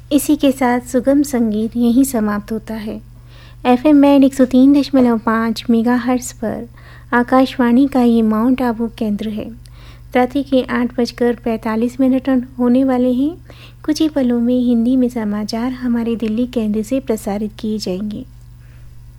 इसी के साथ सुगम संगीत यहीं समाप्त होता है। FM बैंड 103.5 मेगाहर्ट्ज़ पर आकाशवाणी का ये माउंट आबू केंद्र है। रात्रि के 8:45 होने वाले हैं। कुछ ही पलों में हिंदी में समाचार हमारे दिल्ली केंद्र से प्रसारित किए जाएंगे।